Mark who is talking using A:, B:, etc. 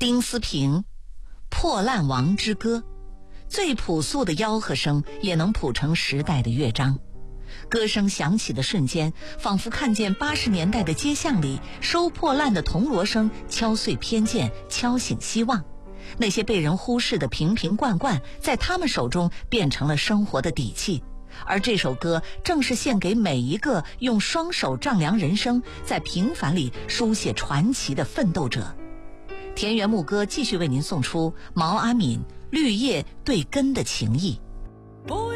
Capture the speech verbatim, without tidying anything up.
A: 丁思平《破烂王之歌》，最朴素的吆喝声也能谱成时代的乐章。歌声响起的瞬间，仿佛看见八十年代的街巷里收破烂的铜锣声敲碎偏见，敲醒希望。那些被人忽视的瓶瓶罐罐，在他们手中变成了生活的底气。而这首歌正是献给每一个用双手丈量人生，在平凡里书写传奇的奋斗者。田园牧歌继续为您送出毛阿敏《绿叶对根的情谊》。